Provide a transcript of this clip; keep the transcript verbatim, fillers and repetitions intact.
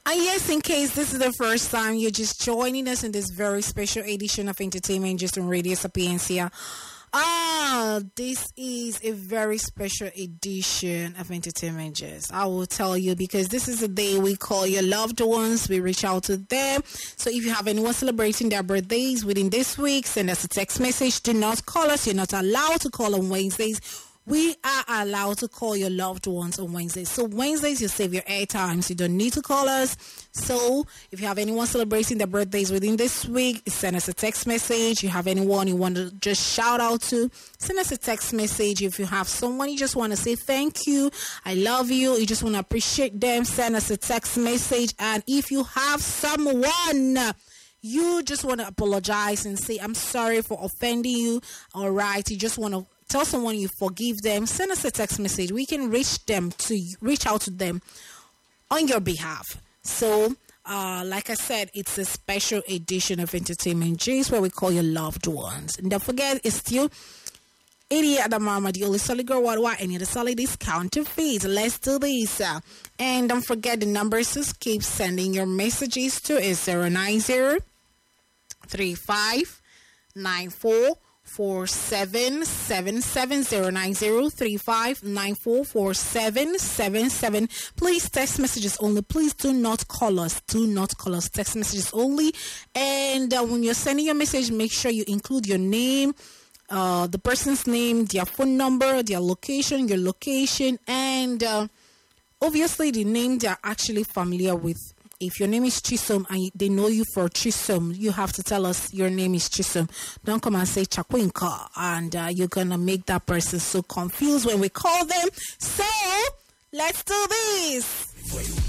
And yes, in case this is the first time you're just joining us in this very special edition of Entertainment Just on Radio Sapiencia. Ah, this is a very special edition of Entertainment Just. I will tell you, because this is the day we call your loved ones. We reach out to them. So if you have anyone celebrating their birthdays within this week, send us a text message. Do not call us. You're not allowed to call on Wednesdays. We are allowed to call your loved ones on Wednesdays. So Wednesdays, you save your airtime, so you don't need to call us. So if you have anyone celebrating their birthdays within this week, send us a text message. You have anyone you want to just shout out to, send us a text message. If you have someone you just want to say thank you, I love you, you just want to appreciate them, send us a text message. And if you have someone you just want to apologize and say, I'm sorry for offending you, all right, you just want to tell someone you forgive them, send us a text message. We can reach them to reach out to them on your behalf. So, uh, like I said, it's a special edition of Entertainment G's where we call your loved ones. And don't forget, it's still eighty at the mama, the only solid girl worldwide, and the solid discount fees. Let's do this. Uh, and don't forget the numbers to keep sending your messages to is zero nine zero three five nine four four seven seven seven zero nine zero three five nine four four seven seven seven. Please text messages only. Please do not call us. Do not call us. Text messages only. And uh, when you're sending your message, make sure you include your name, uh, the person's name, their phone number, their location, your location, and uh, obviously the name they're actually familiar with. If your name is Chisom and they know you for Chisom, you have to tell us your name is Chisom. Don't come and say Chakwinka, and uh, you're going to make that person so confused when we call them. So, let's do this.